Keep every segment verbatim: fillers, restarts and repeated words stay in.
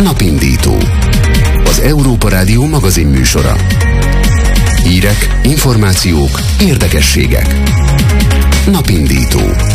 Napindító. Az Európa Rádió magazin műsora. Hírek, információk, érdekességek. Napindító.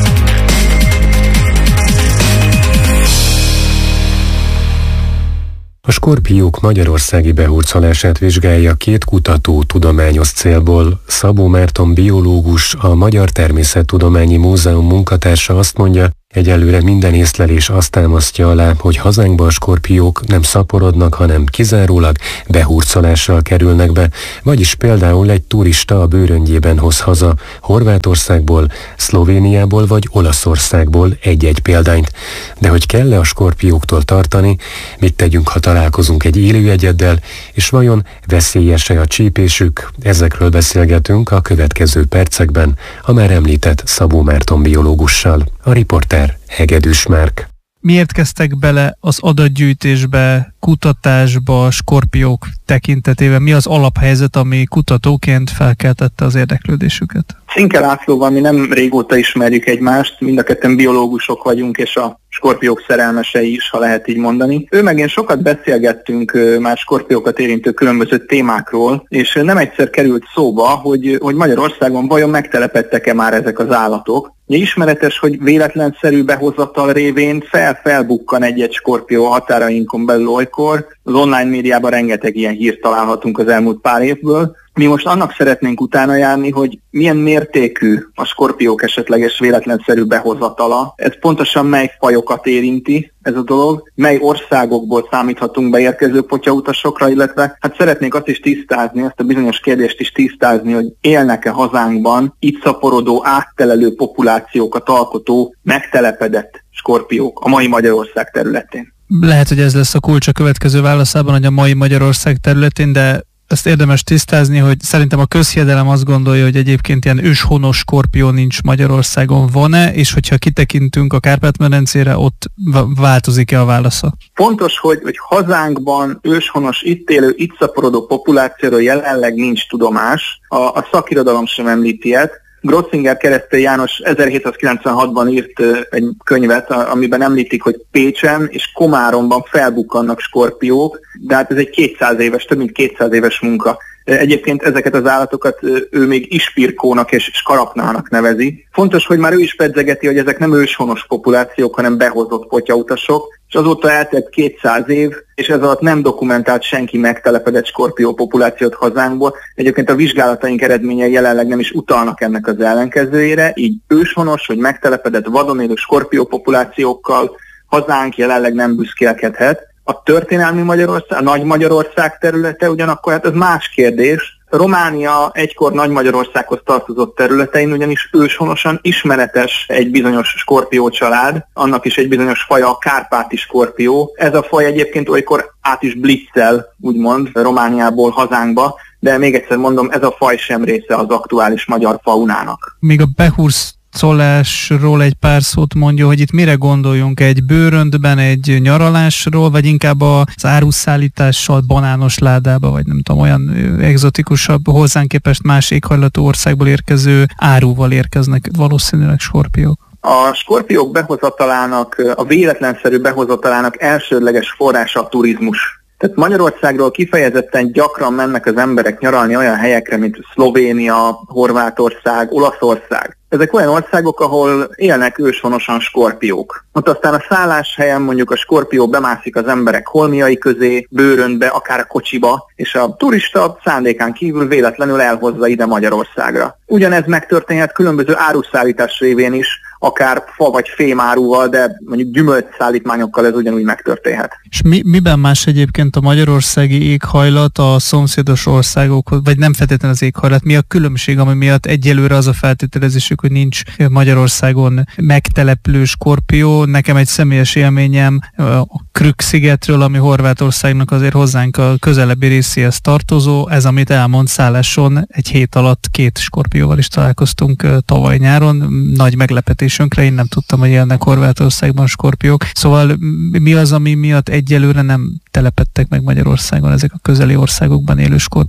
A skorpiók magyarországi behurcolását vizsgálja két kutató tudományos célból. Szabó Márton biológus, a Magyar Természettudományi Múzeum munkatársa azt mondja, egyelőre minden észlelés azt támasztja alá, hogy hazánkba a skorpiók nem szaporodnak, hanem kizárólag behurcolással kerülnek be, vagyis például egy turista a bőröngyében hoz haza Horvátországból, Szlovéniából vagy Olaszországból egy-egy példányt. De hogy kell-e a skorpióktól tartani, mit tegyünk, ha találkozunk egy élő egyeddel, és vajon veszélyes-e a csípésük? Ezekről beszélgetünk a következő percekben a már említett Szabó Márton biológussal. A riporter Hegedűs Márk. Miért kezdtek bele az adatgyűjtésbe, kutatásba a skorpiók tekintetében? Mi az alaphelyzet, ami kutatóként felkeltette az érdeklődésüket? Szinke Lászlóval mi nem régóta ismerjük egymást, mind a ketten biológusok vagyunk, és a skorpiók szerelmesei is, ha lehet így mondani. Ő meg én sokat beszélgettünk már skorpiókat érintő különböző témákról, és nem egyszer került szóba, hogy, hogy Magyarországon vajon megtelepedtek-e már ezek az állatok. Ugye ismeretes, hogy véletlenszerű behozatal révén fel-felbukkan egy-egy skorpió határainkon belül olykor. Az online médiában rengeteg ilyen hírt találhatunk az elmúlt pár évből. Mi most annak szeretnénk utána járni, hogy milyen mértékű a skorpiók esetleges véletlenszerű behozatala. Ez pontosan mely fajokat érinti ez a dolog, mely országokból számíthatunk beérkező potyautasokra, illetve hát szeretnék azt is tisztázni, ezt a bizonyos kérdést is tisztázni, hogy élnek-e hazánkban itt szaporodó, áttelelő populációkat alkotó, megtelepedett skorpiók a mai Magyarország területén. Lehet, hogy ez lesz a kulcs a következő válaszában, hogy a mai Magyarország területén, de ezt érdemes tisztázni, hogy szerintem a közhiedelem azt gondolja, hogy egyébként ilyen őshonos skorpió nincs Magyarországon, van-e, és hogyha kitekintünk a Kárpát-medencére, ott változik-e a válasza? Fontos, hogy, hogy hazánkban őshonos, itt élő, itt szaporodó populációról jelenleg nincs tudomás, a, a szakirodalom sem említ ilyet. Grotzinger Keresztély János ezerhétszázkilencvenhatban írt egy könyvet, amiben említik, hogy Pécsen és Komáromban felbukkannak skorpiók, de hát ez egy kétszáz éves, több mint kétszáz éves munka. Egyébként ezeket az állatokat ő még ispirkónak és skarapnának nevezi. Fontos, hogy már ő is pedzegeti, hogy ezek nem őshonos populációk, hanem behozott potyautasok, és azóta eltelt kétszáz év, és ez alatt nem dokumentált senki megtelepedett skorpió populációt hazánkból. Egyébként a vizsgálataink eredményei jelenleg nem is utalnak ennek az ellenkezőjére, így őshonos, hogy megtelepedett vadon élő skorpió populációkkal hazánk jelenleg nem büszkélkedhet. A történelmi Magyarország, a Nagy Magyarország területe ugyanakkor, hát ez más kérdés. Románia egykor Nagy Magyarországhoz tartozott területein ugyanis őshonosan ismeretes egy bizonyos skorpió család, annak is egy bizonyos faja a kárpáti skorpió. Ez a faj egyébként olykor át is blitzel, úgymond, Romániából hazánkba, de még egyszer mondom, ez a faj sem része az aktuális magyar faunának. Még a behursz szólásról egy pár szót mondja, hogy itt mire gondoljunk, egy bőröndben, egy nyaralásról, vagy inkább az áruszállítással banános ládába, vagy nem tudom, olyan egzotikusabb, hozzánk képest más éghajlatú országból érkező áruval érkeznek valószínűleg skorpiók? A skorpiók behozatalának, a véletlenszerű behozatalának elsődleges forrása a turizmus. Tehát Magyarországról kifejezetten gyakran mennek az emberek nyaralni olyan helyekre, mint Szlovénia, Horvátország, Olaszország. Ezek olyan országok, ahol élnek őshonosan skorpiók. Ott aztán a szálláshelyen mondjuk a skorpió bemászik az emberek holmiai közé, bőröndbe, akár a kocsiba, és a turista szándékán kívül véletlenül elhozza ide Magyarországra. Ugyanez megtörténhet különböző áruszállítás révén is, akár fa vagy fémáruval, de mondjuk gyümölcsszállítmányokkal ez ugyanúgy megtörténhet. És mi, miben más egyébként a magyarországi éghajlat a szomszédos országokhoz, vagy nem feltétlenül az éghajlat? Mi a különbség, ami miatt egyelőre az a feltételezésük, hogy nincs Magyarországon megtelepülő skorpió? Nekem egy személyes élményem a Krük-szigetről, ami Horvátországnak azért hozzánk a közelebbi részéhez tartozó, ez amit elmond, szálláson egy hét alatt két skorpióval is találkoztunk tavaly nyáron, nagy meglepetésünkre, én nem tudtam, hogy élnek Horvátországban skorpiók. Szóval mi az, ami miatt egyelőre nem telepedtek meg Magyarországon ezek a közeli országokban élő skorpiók?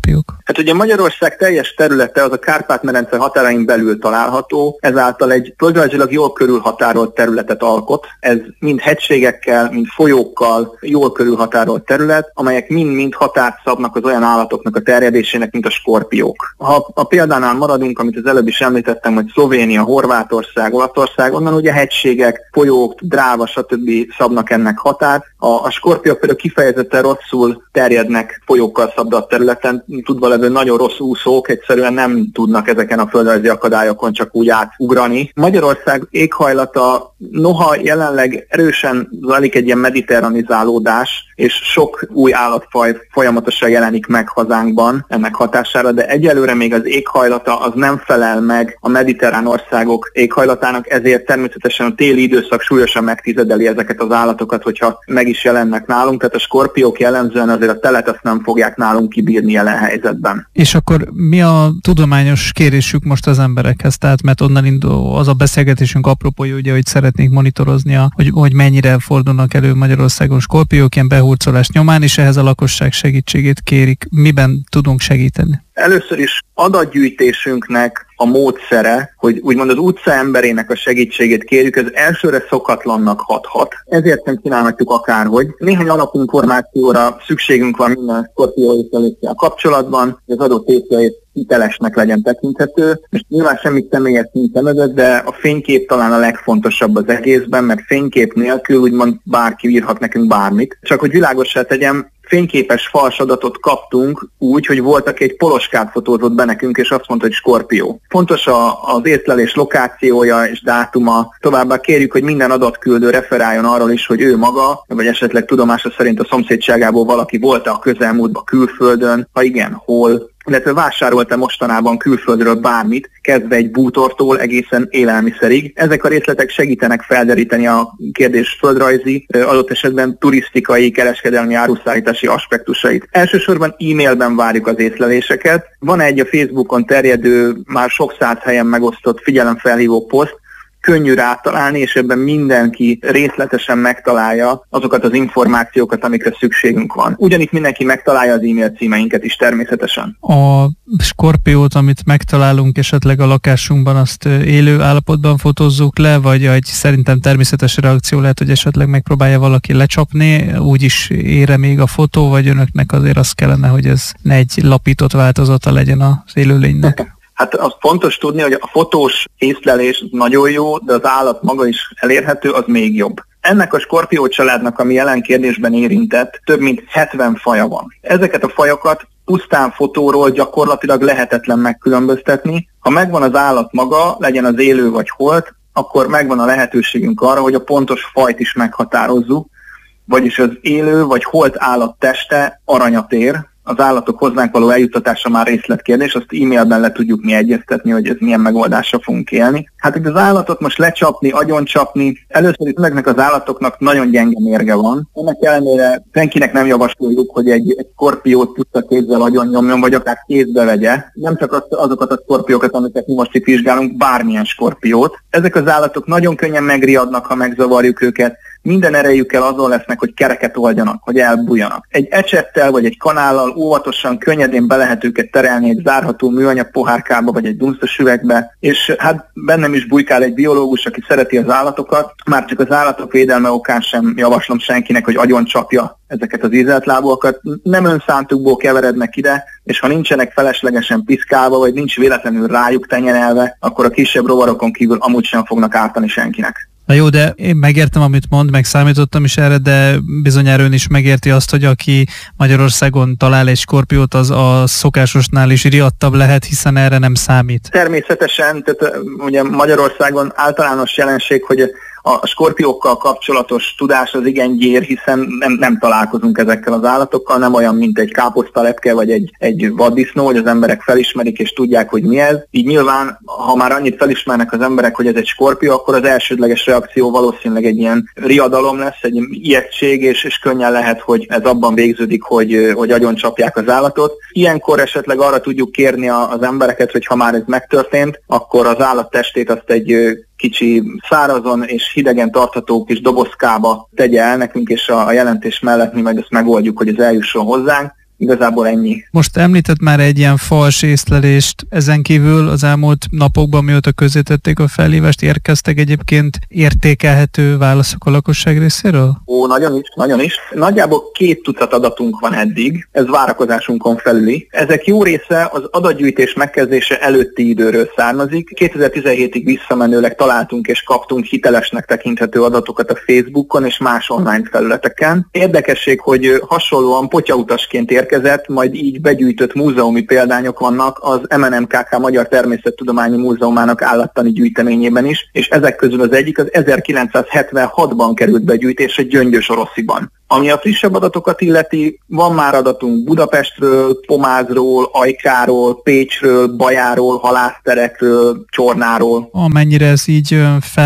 Hát ugye Magyarország teljes területe az a Kárpát-medence határain belül található, ezáltal egy földrajzilag jól körülhatárolt területet alkot. Ez mind hegységekkel, mind folyókkal jól körülhatárolt terület, amelyek mind-mind határt szabnak az olyan állatoknak a terjedésének, mint a skorpiók. Ha a példánál maradunk, amit az előbb is említettem, hogy Szlovénia, Horvátország, Olaszország, onnan ugye hegységek, folyók, dráva, stb. Szabnak ennek határt. A, a skorpiók például kifejezetten rosszul terjednek folyókkal szabdalt területen, tudva levő nagyon rossz úszók egyszerűen nem tudnak ezeken a földrajzi akadályokon csak úgy átugrani. Magyarország éghajlata noha jelenleg erősen zajlik egy ilyen mediterranizálódás, és sok új állatfaj folyamatosan jelenik meg hazánkban ennek hatására, de egyelőre még az éghajlata az nem felel meg a mediterrán országok éghajlatának, ezért természetesen a téli időszak súlyosan megtizedeli ezeket az állatokat, hogyha meg is jelennek nálunk, tehát a skorpiók jellemzően azért a telet azt nem fogják nálunk kibírni jelen helyzetben. És akkor mi a tudományos kérésük most az emberekhez? Tehát mert onnan indul az a beszélgetésünk apropója, ugye, hogy szeretnék monitorozni, a, hogy, hogy mennyire fordulnak elő Magyarországon skorpiók ilyen behurcolás nyomán, és ehhez a lakosság segítségét kérik. Miben tudunk segíteni? Először is adatgyűjtésünknek a módszere, hogy úgymond az utca emberének a segítségét kérjük, ez elsőre szokatlannak hathat. Ezért nem csinálhatjuk akárhogy. Néhány alapinformációra szükségünk van minden skorpióészleléssel kapcsolatban, hogy az adott észlelés hitelesnek legyen tekinthető. Most nyilván semmi személyes nincs szemezett, de a fénykép talán a legfontosabb az egészben, mert fénykép nélkül úgymond bárki írhat nekünk bármit. Csak hogy világossá tegyem, fényképes fals adatot kaptunk úgy, hogy volt, aki egy poloskát fotózott be nekünk, és azt mondta, hogy skorpió. Fontos a, az észlelés lokációja és dátuma. Továbbá kérjük, hogy minden adatküldő referáljon arról is, hogy ő maga, vagy esetleg tudomása szerint a szomszédságából valaki volt-e a közelmúltban külföldön, ha igen, hol, illetve vásárolta mostanában külföldről bármit, kezdve egy bútortól egészen élelmiszerig. Ezek a részletek segítenek felderíteni a kérdés földrajzi, adott esetben turisztikai, kereskedelmi, áruszállítási aspektusait. Elsősorban e-mailben várjuk az észleléseket. Van egy a Facebookon terjedő, már sok száz helyen megosztott figyelemfelhívó poszt, könnyű rátalálni, és ebben mindenki részletesen megtalálja azokat az információkat, amikre szükségünk van. Ugyanitt mindenki megtalálja az e-mail címeinket is természetesen. A skorpiót, amit megtalálunk esetleg a lakásunkban, azt élő állapotban fotózzuk le, vagy egy szerintem természetes reakció lehet, hogy esetleg megpróbálja valaki lecsapni, úgyis ére még a fotó, vagy önöknek azért az kellene, hogy ez ne egy lapított változata legyen az élőlénynek? Hát az fontos tudni, hogy a fotós észlelés nagyon jó, de az állat maga is elérhető, az még jobb. Ennek a skorpió családnak, ami jelen kérdésben érintett, több mint hetven faja van. Ezeket a fajokat pusztán fotóról gyakorlatilag lehetetlen megkülönböztetni. Ha megvan az állat maga, legyen az élő vagy holt, akkor megvan a lehetőségünk arra, hogy a pontos fajt is meghatározzuk, vagyis az élő vagy holt állat teste aranyat ér. Az állatok hozzánk való eljuttatása már részletkérdés, azt e-mailben le tudjuk mi egyeztetni, hogy ez milyen megoldásra fogunk élni. Hát itt az állatot most lecsapni, agyoncsapni, először is ezeknek az állatoknak nagyon gyenge mérge van. Ennek ellenére senkinek nem javasoljuk, hogy egy, egy skorpiót puszta kézzel agyon nyomjon, vagy akár kézbe vegye. Nem csak az, azokat a skorpiókat, amiket mi most itt vizsgálunk, bármilyen skorpiót. Ezek az állatok nagyon könnyen megriadnak, ha megzavarjuk őket. Minden erejükkel azon lesznek, hogy kereket oldjanak, hogy elbújjanak. Egy ecsettel vagy egy kanállal óvatosan, könnyedén be lehet őket terelni egy zárható műanyag pohárkába vagy egy dunsztos üvegbe, és hát bennem is bujkál egy biológus, aki szereti az állatokat, már csak az állatok védelme okán sem javaslom senkinek, hogy agyon csapja ezeket az ízeltlábúakat. Nem önszántukból keverednek ide, és ha nincsenek feleslegesen piszkálva, vagy nincs véletlenül rájuk tenyerelve, akkor a kisebb rovarokon kívül amúgy sem fognak ártani senkinek. Na jó, de én megértem, amit mond, meg számítottam is erre, de bizonyára ön is megérti azt, hogy aki Magyarországon talál egy skorpiót, az a szokásosnál is riadtabb lehet, hiszen erre nem számít. Természetesen, tehát ugye Magyarországon általános jelenség, hogy a skorpiókkal kapcsolatos tudás az igen gyér, hiszen nem, nem találkozunk ezekkel az állatokkal, nem olyan, mint egy káposztalepke vagy egy, egy vaddisznó, hogy az emberek felismerik és tudják, hogy mi ez. Így nyilván, ha már annyit felismernek az emberek, hogy ez egy skorpió, akkor az elsődleges reakció valószínűleg egy ilyen riadalom lesz, egy ijegység, és, és könnyen lehet, hogy ez abban végződik, hogy, hogy agyoncsapják az állatot. Ilyenkor esetleg arra tudjuk kérni az embereket, hogy ha már ez megtörtént, akkor az állat testét azt egy kicsi szárazon és hidegen tartható kis dobozkába tegye el nekünk, és a, a jelentés mellett mi majd ezt megoldjuk, hogy ez eljusson hozzánk. igazából ennyi. Most említett már egy ilyen fals észlelést, ezen kívül az elmúlt napokban, mióta közzétették a felhívást, érkeztek egyébként értékelhető válaszok a lakosság részéről? Ó, nagyon is, nagyon is. Nagyjából két tucat adatunk van eddig, ez várakozásunkon felüli. Ezek jó része az adatgyűjtés megkezdése előtti időről származik. kétezer-tizenhétig visszamenőleg találtunk és kaptunk hitelesnek tekinthető adatokat a Facebookon és más online felületeken. Érdekesség, hogy hasonlóan potyautasként érkezett, majd így begyűjtött múzeumi példányok vannak az em en em ká ká Magyar Természettudományi Múzeumának állattani gyűjteményében is, és ezek közül az egyik az ezerkilencszázhetvenhatban került begyűjtésre Gyöngyös-Orosziban. Ami a frissebb adatokat illeti, van már adatunk Budapestről, Pomázról, Ajkáról, Pécsről, Bajáról, halászterekről, Csornáról. Amennyire ez így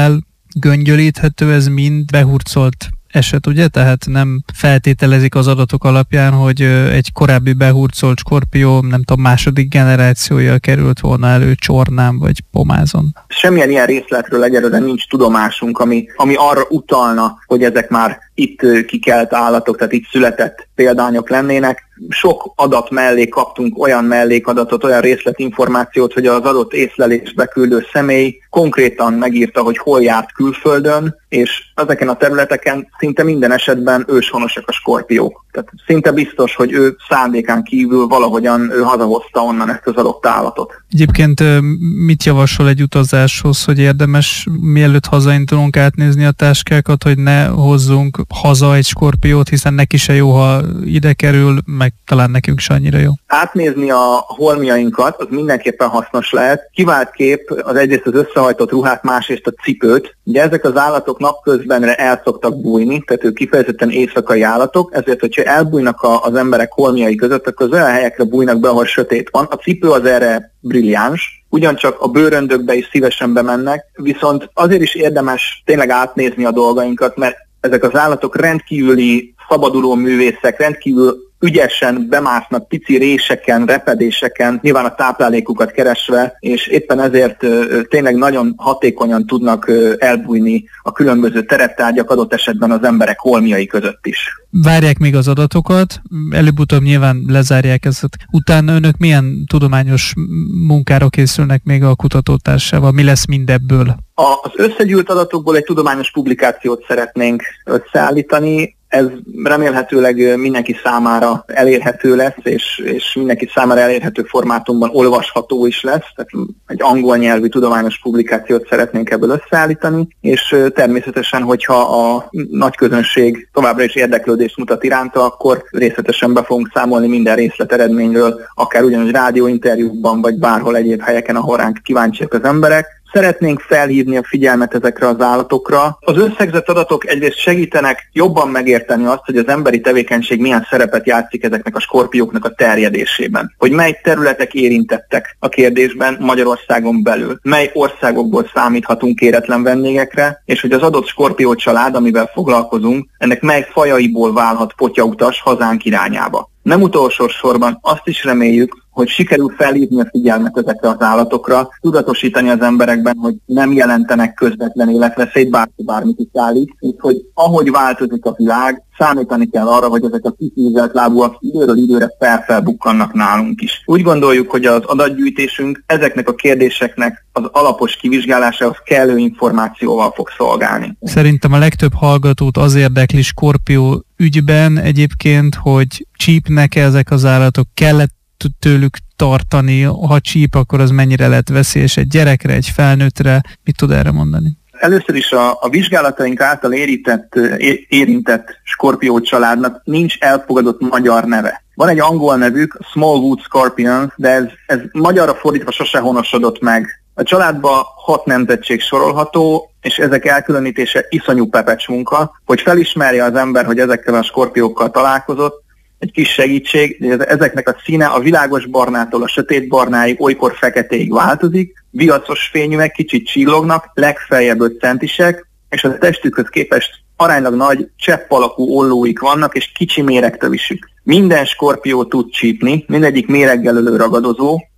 felgöngyölíthető, ez mind behurcolt eset, ugye? Tehát nem feltételezik az adatok alapján, hogy egy korábbi behurcolt skorpió, nem tudom, második generációja került volna elő Csornán vagy Pomázon. Semmilyen ilyen részletről egyelőre nincs tudomásunk, ami, ami arra utalna, hogy ezek már itt kikelt állatok, tehát itt született példányok lennének. Sok adat mellé kaptunk olyan mellékadatot, olyan részletinformációt, hogy az adott észlelést beküldő személy konkrétan megírta, hogy hol járt külföldön, és ezeken a területeken szinte minden esetben őshonosak a skorpiók. Tehát szinte biztos, hogy ő szándékán kívül valahogyan ő hazahozta onnan ezt az adott állatot. Egyébként mit javasol egy utazáshoz, hogy érdemes mielőtt hazaindulunk átnézni a táskákat, hogy ne hozzunk haza egy skorpiót, hiszen neki se jó, ha ide kerül, meg talán nekünk se annyira jó. Átnézni a holmiainkat, az mindenképpen hasznos lehet. Kivált kép az egyrészt az összehajtott ruhát, másrészt a cipőt. Ugye ezek az állatok napközbenre el szoktak bújni, tehát ők kifejezetten éjszakai állatok, ezért, hogyha elbújnak a, az emberek holmiai között, akkor az olyan helyekre bújnak be, ahol sötét van. A cipő az erre brilliáns, ugyancsak a bőröndökbe is szívesen bemennek, viszont azért is érdemes tényleg átnézni a dolgainkat, mert ezek az állatok rendkívüli szabaduló művészek, rendkívül ügyesen bemásznak pici réseken, repedéseken, nyilván a táplálékukat keresve, és éppen ezért ö, tényleg nagyon hatékonyan tudnak ö, elbújni a különböző tereptárgyak, adott esetben az emberek holmiai között is. Várják még az adatokat, előbb-utóbb nyilván lezárják ezt. Utána önök milyen tudományos munkára készülnek még a kutatótársával? Mi lesz mindebből? Az összegyűlt adatokból egy tudományos publikációt szeretnénk összeállítani. Ez remélhetőleg mindenki számára elérhető lesz, és, és mindenki számára elérhető formátumban olvasható is lesz. Tehát egy angol nyelvű tudományos publikációt szeretnénk ebből összeállítani, és természetesen, hogyha a nagy közönség továbbra is érdeklődést mutat iránta, akkor részletesen be fogunk számolni minden részlet eredményről, akár ugyanúgy rádióinterjúkban, vagy bárhol egyéb helyeken, ahol ránk kíváncsiak az emberek. Szeretnénk felhívni a figyelmet ezekre az állatokra. Az összegzett adatok egyrészt segítenek jobban megérteni azt, hogy az emberi tevékenység milyen szerepet játszik ezeknek a skorpióknak a terjedésében. Hogy mely területek érintettek a kérdésben Magyarországon belül. Mely országokból számíthatunk kéretlen vendégekre, és hogy az adott skorpió család, amivel foglalkozunk, ennek mely fajaiból válhat potyautas hazánk irányába. Nem utolsó sorban azt is reméljük, hogy sikerül felhívni a figyelmet ezekre az állatokra, tudatosítani az emberekben, hogy nem jelentenek közvetlen életveszélyt, bárki bármit is állít, és hogy ahogy változik a világ, számítani kell arra, hogy ezek a kifűzelt lábúak időről időre felfelbukkannak nálunk is. Úgy gondoljuk, hogy az adatgyűjtésünk ezeknek a kérdéseknek az alapos kivizsgálásához kellő információval fog szolgálni. Szerintem a legtöbb hallgatót az érdekli skorpió ügyben egyébként, hogy csípnek-e ezek az állatok, kellett tőlük tartani, ha csíp, akkor az mennyire lett veszélyes egy gyerekre, egy felnőttre, mit tud erre mondani? Először is a, a vizsgálataink által érintett, érintett skorpió családnak nincs elfogadott magyar neve. Van egy angol nevük, Smallwood Scorpions, de ez, ez magyarra fordítva sose honosodott meg. A családba hat nemzetség sorolható, és ezek elkülönítése iszonyú pepecs munka, hogy felismerje az ember, hogy ezekkel a skorpiókkal találkozott. Egy kis segítség, ezeknek a színe a világos barnától a sötét barnáig, olykor feketéig változik, viacos fényűek, kicsit csillognak, legfeljebb öt centisek, és a testükhöz képest aránylag nagy csepp alakú ollóik vannak, és kicsi méregtövésük. Minden skorpió tud csípni, mindegyik méreggel ölő ragadozó,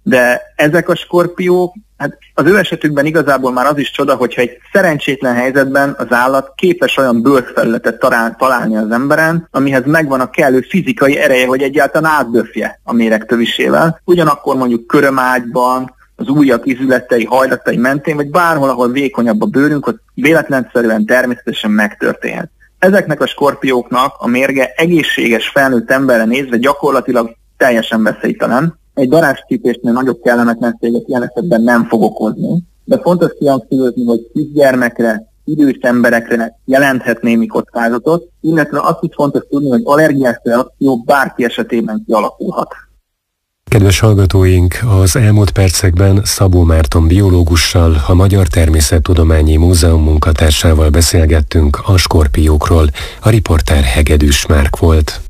De ezek a skorpiók, hát az ő esetükben igazából már az is csoda, hogyha egy szerencsétlen helyzetben az állat képes olyan bőrfelületet találni az emberen, amihez megvan a kellő fizikai ereje, hogy egyáltalán átdöfje a méregtövisével. Ugyanakkor mondjuk körömágyban, az ujjak izületei, hajlatai mentén, vagy bárhol, ahol vékonyabb a bőrünk, ott véletlenszerűen természetesen megtörténhet. Ezeknek a skorpióknak a mérge egészséges felnőtt emberre nézve gyakorlatilag teljesen veszélytelen. Egy darázscsípésnél nagyobb kellemetlenséget ilyen esetben nem fog okozni, de fontos kihangsúlyozni, hogy kisgyermekre, idős emberekre jelenthet némi kockázatot, illetve azt is fontos tudni, hogy allergiás reakció bárki esetében kialakulhat. Kedves hallgatóink, az elmúlt percekben Szabó Márton biológussal, a Magyar Természettudományi Múzeum munkatársával beszélgettünk a skorpiókról. A riporter Hegedűs Márk volt.